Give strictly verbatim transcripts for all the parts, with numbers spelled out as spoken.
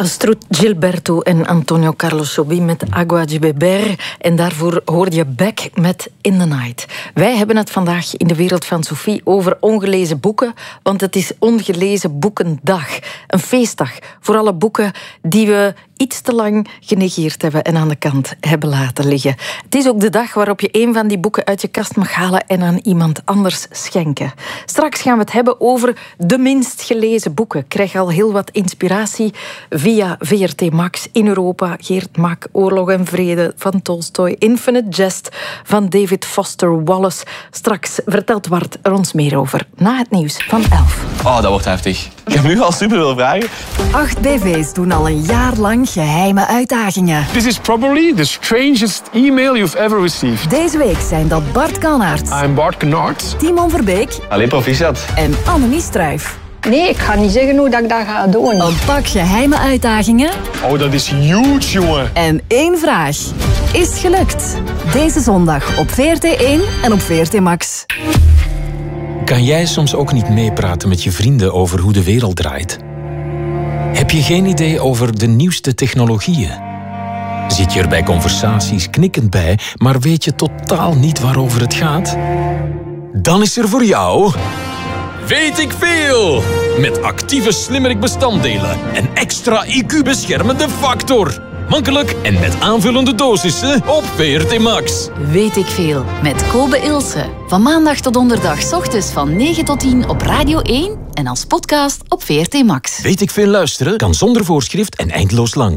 Astrud Gilberto en Antonio Carlos Jobim met Agua de Beber. En daarvoor hoorde je Beck met In the Night. Wij hebben het vandaag in de wereld van Sophie over ongelezen boeken. Want het is Ongelezen Boekendag. Een feestdag voor alle boeken die we iets te lang genegeerd hebben en aan de kant hebben laten liggen. Het is ook de dag waarop je een van die boeken uit je kast mag halen en aan iemand anders schenken. Straks gaan we het hebben over de minst gelezen boeken. Ik krijg al heel wat inspiratie via V R T Max in Europa. Geert Mak, Oorlog en Vrede van Tolstoy. Infinite Jest van David Foster Wallace. Straks vertelt Wart er ons meer over na het nieuws van elf. Oh, dat wordt heftig. Ik heb nu al super veel vragen. Acht B V's doen al een jaar lang geheime uitdagingen. This is probably the strangest email you've ever received. Deze week zijn dat Bart Kannaert. I'm Bart Kannaert. Timon Verbeek. Allee, proficiat. En Annemie Struijf. Nee, ik ga niet zeggen hoe dat ik dat ga doen. Een pak geheime uitdagingen. Oh, dat is huge, jongen. En één vraag. Is het gelukt? Deze zondag op V R T één en op V R T Max. Kan jij soms ook niet meepraten met je vrienden over hoe de wereld draait? Heb je geen idee over de nieuwste technologieën? Zit je er bij conversaties knikkend bij, maar weet je totaal niet waarover het gaat? Dan is er voor jou... Weet ik veel! Met actieve slimmerik-bestanddelen en extra I Q-beschermende factor. Makkelijk en met aanvullende dosissen op V R T Max. Weet ik veel, met Kobe Ilse. Van maandag tot donderdag 's ochtends van negen tot tien op Radio één en als podcast op V R T Max. Weet ik veel luisteren kan zonder voorschrift en eindeloos lang.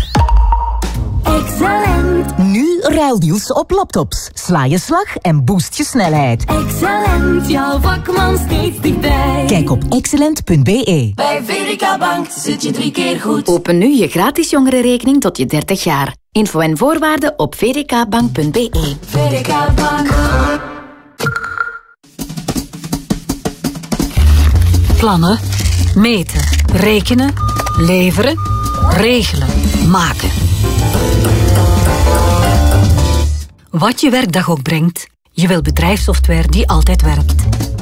Excellent. Nu ruildeals op laptops. Sla je slag en boost je snelheid. Excellent, jouw vakman steeds dichtbij. Kijk op excellent punt b e. Bij V D K Bank zit je drie keer goed. Open nu je gratis jongerenrekening tot je dertig jaar. Info en voorwaarden op v d k bank punt b e. V D K Bank. Plannen, meten, rekenen, leveren, regelen, maken. Wat je werkdag ook brengt, je wil bedrijfssoftware die altijd werkt.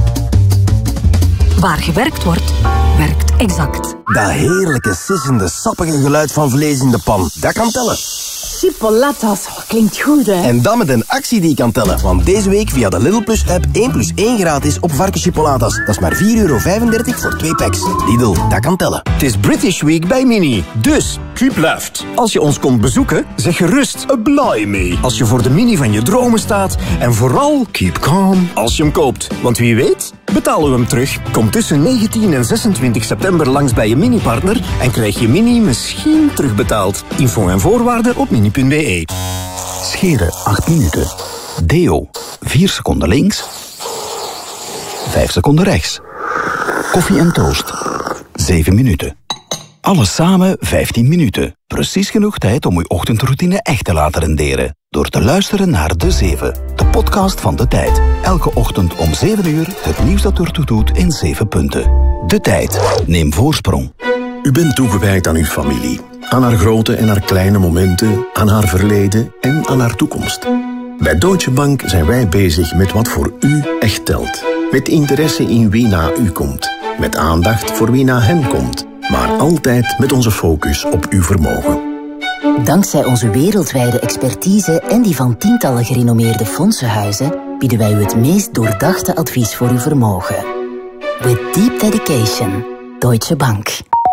Waar gewerkt wordt, werkt Exact. Dat heerlijke, sissende, sappige geluid van vlees in de pan, dat kan tellen. Chipolatas, klinkt goed hè? En dat met een actie die kan tellen. Want deze week via de Lidl Plus app één plus één gratis op varkenschipolatas. Dat is maar vier euro vijfendertig voor twee packs. Lidl, dat kan tellen. Het is British Week bij Mini. Dus, keep left. Als je ons komt bezoeken, zeg gerust apply me. Als je voor de Mini van je dromen staat. En vooral, keep calm als je hem koopt. Want wie weet, betalen we hem terug. Kom tussen negentien en zesentwintig september langs bij je Mini-partner en krijg je Mini misschien terugbetaald. Info en voorwaarden op mini punt b e. Scheren acht minuten. Deo vier seconden links. vijf seconden rechts. Koffie en toast zeven minuten. Alles samen vijftien minuten. Precies genoeg tijd om uw ochtendroutine echt te laten renderen. Door te luisteren naar De zeven, de podcast van De Tijd. Elke ochtend om zeven uur het nieuws dat ertoe doet in zeven punten. De Tijd. Neem voorsprong. U bent toegewijd aan uw familie. Aan haar grote en haar kleine momenten, aan haar verleden en aan haar toekomst. Bij Deutsche Bank zijn wij bezig met wat voor u echt telt. Met interesse in wie na u komt. Met aandacht voor wie na hen komt. Maar altijd met onze focus op uw vermogen. Dankzij onze wereldwijde expertise en die van tientallen gerenommeerde fondsenhuizen bieden wij u het meest doordachte advies voor uw vermogen. With deep dedication. Deutsche Bank.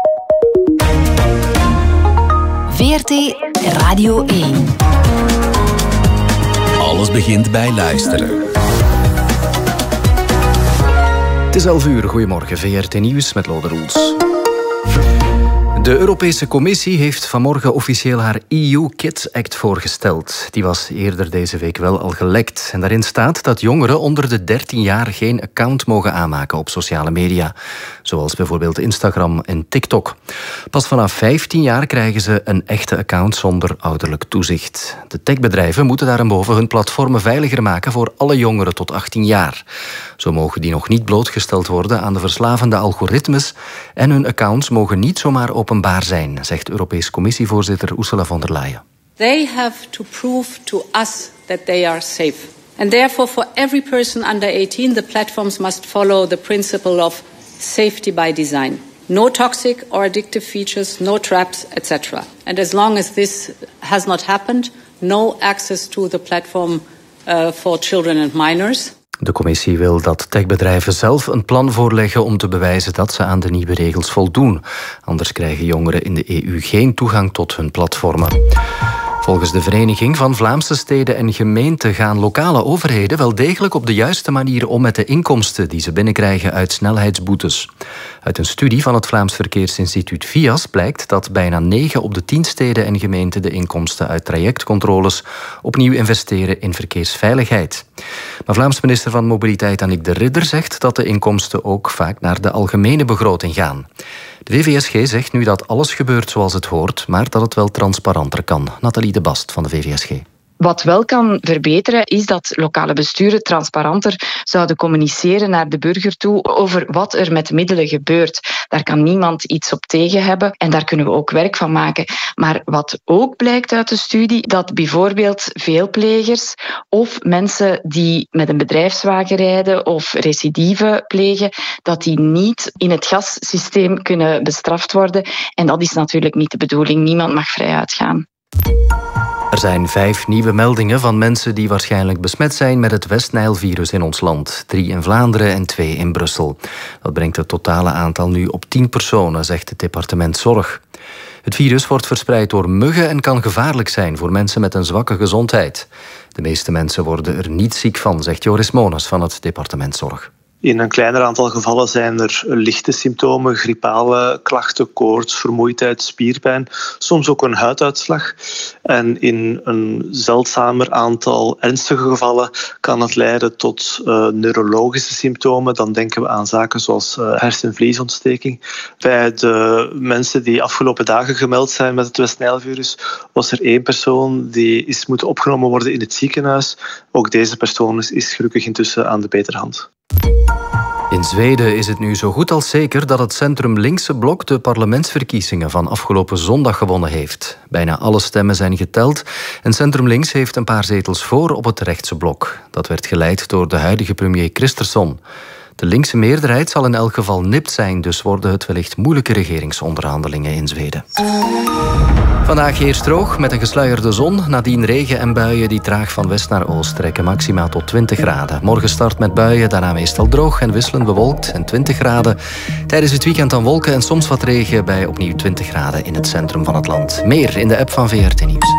V R T Radio één. Alles begint bij luisteren. Het is elf uur. Goedemorgen. V R T Nieuws met Lode Roels. De Europese Commissie heeft vanmorgen officieel haar E U Kids Act voorgesteld. Die was eerder deze week wel al gelekt. En daarin staat dat jongeren onder de dertien jaar geen account mogen aanmaken op sociale media. Zoals bijvoorbeeld Instagram en TikTok. Pas vanaf vijftien jaar krijgen ze een echte account zonder ouderlijk toezicht. De techbedrijven moeten daarboven hun platformen veiliger maken voor alle jongeren tot achttien jaar. Zo mogen die nog niet blootgesteld worden aan de verslavende algoritmes en hun accounts mogen niet zomaar openbaar zijn, zegt Europese Commissievoorzitter Ursula von der Leyen. They have to prove to us that they are safe. And therefore for every person under eighteen, the platforms must follow the principle of safety by design. No toxic or addictive features, no traps, et cetera. And as long as this has not happened, no access to the platform uh, for children and minors. De commissie wil dat techbedrijven zelf een plan voorleggen om te bewijzen dat ze aan de nieuwe regels voldoen. Anders krijgen jongeren in de E U geen toegang tot hun platformen. Volgens de Vereniging van Vlaamse Steden en Gemeenten gaan lokale overheden wel degelijk op de juiste manier om met de inkomsten die ze binnenkrijgen uit snelheidsboetes. Uit een studie van het Vlaams Verkeersinstituut V I A S blijkt dat bijna negen op de tien steden en gemeenten de inkomsten uit trajectcontroles opnieuw investeren in verkeersveiligheid. Maar Vlaams minister van Mobiliteit Annick de Ridder zegt dat de inkomsten ook vaak naar de algemene begroting gaan. De V V S G zegt nu dat alles gebeurt zoals het hoort, maar dat het wel transparanter kan. Nathalie de Bast van de V V S G. Wat wel kan verbeteren is dat lokale besturen transparanter zouden communiceren naar de burger toe over wat er met middelen gebeurt. Daar kan niemand iets op tegen hebben en daar kunnen we ook werk van maken. Maar wat ook blijkt uit de studie, dat bijvoorbeeld veelplegers of mensen die met een bedrijfswagen rijden of recidive plegen, dat die niet in het gassysteem kunnen bestraft worden. En dat is natuurlijk niet de bedoeling. Niemand mag vrij uitgaan. Er zijn vijf nieuwe meldingen van mensen die waarschijnlijk besmet zijn met het West-Nijl-virus in ons land. Drie in Vlaanderen en twee in Brussel. Dat brengt het totale aantal nu op tien personen, zegt het departement Zorg. Het virus wordt verspreid door muggen en kan gevaarlijk zijn voor mensen met een zwakke gezondheid. De meeste mensen worden er niet ziek van, zegt Joris Mones van het departement Zorg. In een kleiner aantal gevallen zijn er lichte symptomen, griepale klachten, koorts, vermoeidheid, spierpijn, soms ook een huiduitslag. En in een zeldzamer aantal ernstige gevallen kan het leiden tot uh, neurologische symptomen. Dan denken we aan zaken zoals uh, hersenvliesontsteking. Bij de mensen die afgelopen dagen gemeld zijn met het West-Nijl-virus was er één persoon die is moeten opgenomen worden in het ziekenhuis. Ook deze persoon is gelukkig intussen aan de betere hand. In Zweden is het nu zo goed als zeker dat het centrum-linkse blok de parlementsverkiezingen van afgelopen zondag gewonnen heeft. Bijna alle stemmen zijn geteld en centrum-links heeft een paar zetels voor op het rechtse blok. Dat werd geleid door de huidige premier Kristersson. De linkse meerderheid zal in elk geval nipt zijn, dus worden het wellicht moeilijke regeringsonderhandelingen in Zweden. Vandaag eerst droog met een gesluierde zon. Nadien regen en buien die traag van west naar oost trekken. Maximaal tot twintig graden. Morgen start met buien, daarna meestal droog en wisselend bewolkt en twintig graden. Tijdens het weekend dan wolken en soms wat regen bij opnieuw twintig graden in het centrum van het land. Meer in de app van V R T Nieuws.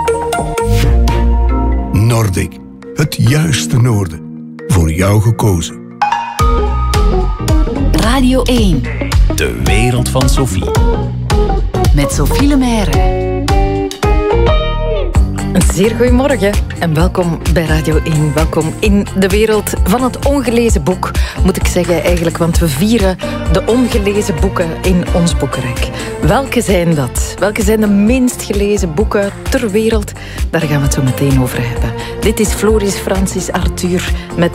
Nordic, het juiste noorden. Voor jou gekozen. Radio één. De wereld van Sophie. Met Sophie Lemaire. Een zeer goedemorgen en welkom bij Radio één. Welkom in de wereld van het ongelezen boek, moet ik zeggen eigenlijk, want we vieren de ongelezen boeken in ons boekenrek. Welke zijn dat? Welke zijn de minst gelezen boeken ter wereld? Daar gaan we het zo meteen over hebben. Dit is Floris Francis Arthur met